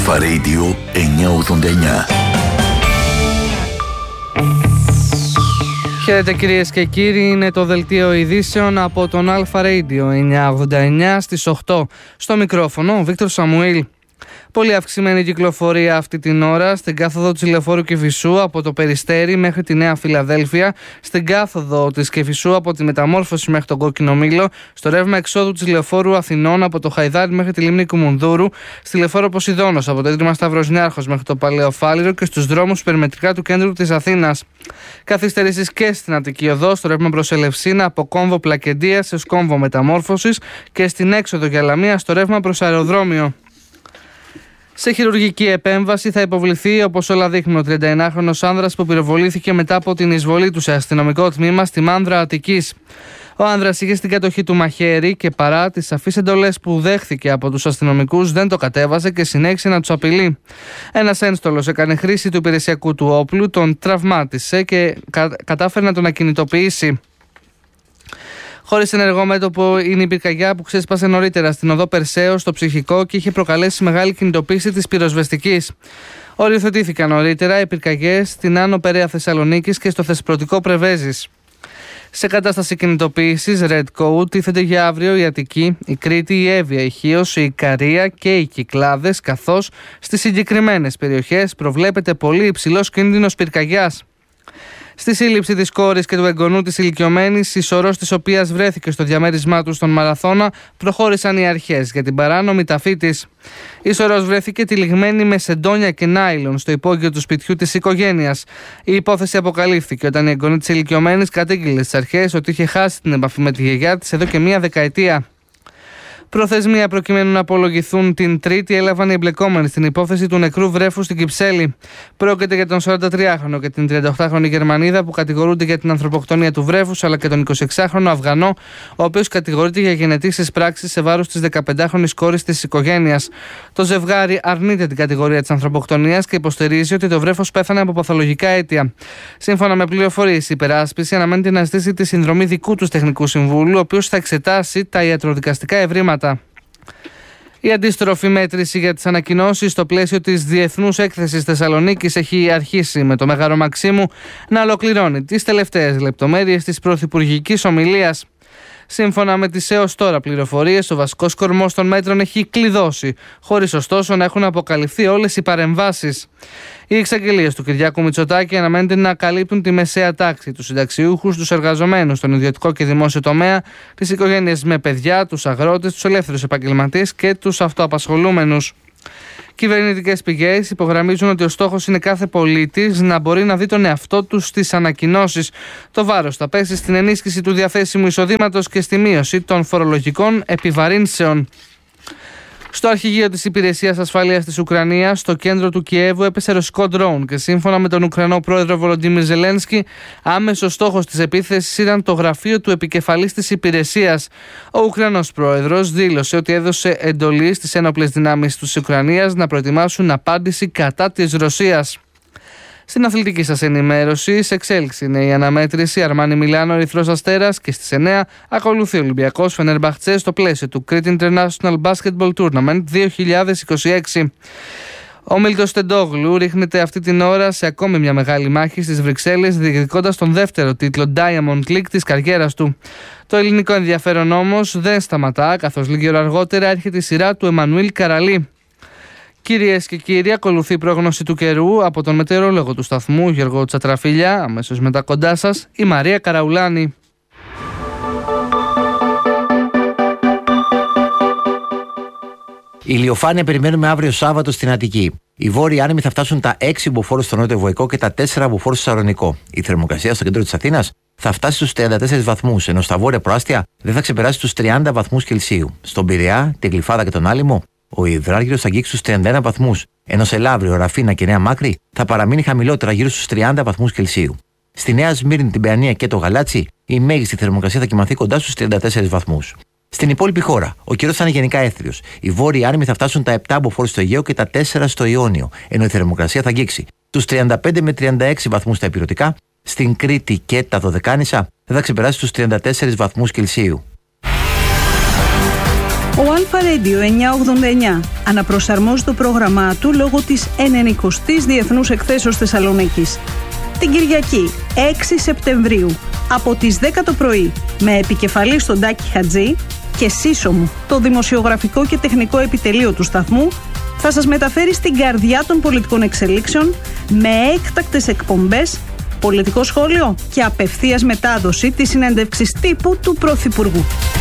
Αλφα Radio 989. Χαίρετε κυρίες και κύριοι, είναι το δελτίο ειδήσεων από τον Αλφα Radio 989 στις 8. Στο μικρόφωνο, Βίκτορ Σαμουήλ. Πολύ αυξημένη κυκλοφορία αυτή την ώρα στην κάθοδο της Λεωφόρου Κηφισού από το Περιστέρι μέχρι τη Νέα Φιλαδέλφια, στην κάθοδο της Κηφισού από τη Μεταμόρφωση μέχρι τον Κόκκινο Μήλο, στο ρεύμα εξόδου της Λεωφόρου Αθηνών από το Χαϊδάρι μέχρι τη Λίμνη Κουμουνδούρου, στη Λεωφόρο Ποσειδώνος από το Ίδρυμα Σταύρος Νιάρχος μέχρι το Παλαιό Φάληρο και στους δρόμους περιμετρικά του κέντρου της Αθήνας. Καθυστερήσεις και στην Αττική Οδό, στο ρεύμα προς Ελευσίνα από κόμβο Πλακεντίας σε κόμβο Μεταμόρφωσης και στην έξοδο για Λαμία στο ρεύμα προς αεροδρόμιο. Σε χειρουργική επέμβαση θα υποβληθεί, όπως όλα δείχνουν, ο 31χρονος άνδρας που πυροβολήθηκε μετά από την εισβολή του σε αστυνομικό τμήμα στη Μάνδρα Αττικής. Ο άνδρας είχε στην κατοχή του μαχαίρι και παρά τις σαφείς εντολές που δέχθηκε από τους αστυνομικούς δεν το κατέβασε και συνέχισε να τους απειλεί. Ένας ένστολος έκανε χρήση του υπηρεσιακού του όπλου, τον τραυμάτισε και κατάφερε να τον ακινητοποιήσει. Χωρίς ενεργό μέτωπο είναι η πυρκαγιά που ξέσπασε νωρίτερα στην οδό Περσέως στο Ψυχικό και είχε προκαλέσει μεγάλη κινητοποίηση της πυροσβεστικής. Οριοθετήθηκαν νωρίτερα οι πυρκαγιές στην Άνω Περαία Θεσσαλονίκης και στο Θεσπρωτικό Πρεβέζης. Σε κατάσταση κινητοποίησης Red Code τίθεται για αύριο η Αττική, η Κρήτη, η Εύβοια, η Χίος, η Ικαρία και οι Κυκλάδες, καθώς στις συγκεκριμένες περιοχές προβλέπεται πολύ υψηλός κίνδυνος πυρκαγιάς. Στη σύλληψη της κόρης και του εγγονού της ηλικιωμένης, η σωρός της οποίας βρέθηκε στο διαμέρισμά του στον Μαραθώνα, προχώρησαν οι αρχές για την παράνομη ταφή της. Η σωρός βρέθηκε τυλιγμένη με σεντόνια και νάιλον στο υπόγειο του σπιτιού της οικογένειας. Η υπόθεση αποκαλύφθηκε όταν η εγγονή της ηλικιωμένης κατήγγειλε στις αρχές ότι είχε χάσει την επαφή με τη γιαγιά της εδώ και μία δεκαετία. Προθεσμία προκειμένου να απολογηθούν την Τρίτη έλαβαν οι εμπλεκόμενοι στην υπόθεση του νεκρού βρέφου στην Κυψέλη. Πρόκειται για τον 43χρονο και την 38χρονη Γερμανίδα που κατηγορούνται για την ανθρωποκτονία του βρέφους, αλλά και τον 26χρονο Αφγανό, ο οποίος κατηγορείται για γενετήσεις πράξεις σε βάρος της 15χρονης κόρης της οικογένειας. Το ζευγάρι αρνείται την κατηγορία της ανθρωποκτονίας και υποστηρίζει ότι το βρέφος πέθανε από παθολογικά αίτια. Σύμφωνα με πληροφορίες, η υπεράσπιση αναμένεται να στήσει τη συνδρομή δικού του τεχνικού συμβούλου, ο οποίος θα εξετάσει τα ιατροδικαστικά ευρήματα. Η αντίστροφη μέτρηση για τις ανακοινώσεις στο πλαίσιο της Διεθνούς Έκθεσης Θεσσαλονίκης έχει αρχίσει με το Μέγαρο Μαξίμου να ολοκληρώνει τις τελευταίες λεπτομέρειες της πρωθυπουργικής ομιλίας. Σύμφωνα με τις έως τώρα πληροφορίες, ο βασικός κορμός των μέτρων έχει κλειδώσει, χωρίς ωστόσο να έχουν αποκαλυφθεί όλες οι παρεμβάσεις. Οι εξαγγελίες του Κυριάκου Μητσοτάκη αναμένεται να καλύπτουν τη μεσαία τάξη, τους συνταξιούχους, τους εργαζομένους, τον ιδιωτικό και δημόσιο τομέα, τις οικογένειες με παιδιά, τους αγρότες, τους ελεύθερους επαγγελματίες και τους αυτοαπασχολούμενους. Κυβερνητικές πηγές υπογραμμίζουν ότι ο στόχος είναι κάθε πολίτης να μπορεί να δει τον εαυτό του στις ανακοινώσεις. Το βάρος θα πέσει στην ενίσχυση του διαθέσιμου εισοδήματος και στη μείωση των φορολογικών επιβαρύνσεων. Στο αρχηγείο της Υπηρεσίας Ασφαλείας της Ουκρανίας, στο κέντρο του Κιέβου, έπεσε ρωσικό ντρόουν και σύμφωνα με τον Ουκρανό πρόεδρο Βολοντίμιρ Ζελένσκι, άμεσος στόχος της επίθεσης ήταν το γραφείο του επικεφαλής της υπηρεσίας. Ο Ουκρανός πρόεδρος δήλωσε ότι έδωσε εντολή στις ένοπλες δυνάμεις της Ουκρανίας να προετοιμάσουν απάντηση κατά της Ρωσίας. Στην αθλητική σας ενημέρωση, σε εξέλιξη είναι η αναμέτρηση Αρμάνι Μιλάνο Ερυθρός Αστέρας και στις 9 ακολουθεί ο Ολυμπιακός Φενερμπαχτσέ στο πλαίσιο του Crete International Basketball Tournament 2026. Ο Μίλτος Τεντόγλου ρίχνεται αυτή την ώρα σε ακόμη μια μεγάλη μάχη στις Βρυξέλλες, διεκδικώντας τον δεύτερο τίτλο Diamond League της καριέρας του. Το ελληνικό ενδιαφέρον όμως δεν σταματά, καθώς λίγη ώρα αργότερα έρχεται η σειρά του Εμμανουήλ Καραλή. Κυρίες και κύριοι, ακολουθεί η πρόγνωση του καιρού από τον μετεωρολόγο του σταθμού Γιώργο Τσατραφίλια. Αμέσως μετά κοντά σας η Μαρία Καραουλάνη. Ηλιοφάνεια περιμένουμε αύριο Σάββατο στην Αττική. Οι βόρειοι άνεμοι θα φτάσουν τα 6 μποφόρ στο νότιο Βοϊκό και τα 4 μποφόρ στο Σαρονικό. Η θερμοκρασία στο κέντρο της Αθήνας θα φτάσει στους 34 βαθμούς, ενώ στα βόρεια προάστια δεν θα ξεπεράσει τους 30 βαθμούς Κελσίου. Στον Πειραιά, την Γλυφάδα και τον Άλυμο, ο υδράργυρος θα αγγίξει στους 31 βαθμούς, ενώ σε Λαύριο, Ραφίνα και Νέα Μάκρη θα παραμείνει χαμηλότερα γύρω στους 30 βαθμούς Κελσίου. Στη Νέα Σμύρνη, την Παιανία και το Γαλάτσι, η μέγιστη θερμοκρασία θα κοιμαθεί κοντά στους 34 βαθμούς. Στην υπόλοιπη χώρα, ο καιρός θα είναι γενικά έθριος. Οι βόρειοι άνεμοι θα φτάσουν τα 7 μποφόρ στο Αιγαίο και τα 4 στο Ιόνιο, ενώ η θερμοκρασία θα αγγίξει τους 35 με 36 βαθμούς στα ηπειρωτικά. Στην Κρήτη και τα Δωδεκάνησα δεν θα ξεπεράσει τους 34 βαθμούς Κελσίου. Ο Αλφα Radio 989 αναπροσαρμόζει το πρόγραμμά του λόγω της 90ης Διεθνούς Εκθέσεως Θεσσαλονίκης. Την Κυριακή 6 Σεπτεμβρίου από τις 10 το πρωί με επικεφαλή στον Τάκη Χατζή και σύσσωμο το δημοσιογραφικό και τεχνικό επιτελείο του σταθμού θα σας μεταφέρει στην καρδιά των πολιτικών εξελίξεων με έκτακτες εκπομπές, πολιτικό σχόλιο και απευθείας μετάδοση της συνέντευξης τύπου του Πρωθυπουργού.